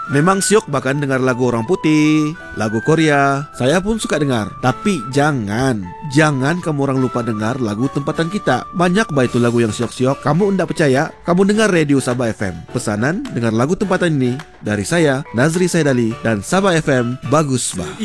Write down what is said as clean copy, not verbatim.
Memang syok bahkan dengar lagu orang putih, lagu Korea. Saya pun suka dengar. Tapi jangan kamu orang lupa dengar lagu tempatan kita. Banyak bah itu lagu yang syok-syok. Kamu ndak percaya? Kamu dengar Radio Sabah FM. Pesanan dengar lagu tempatan ini dari saya, Nazri Saidali, dan Sabah FM bagus bah.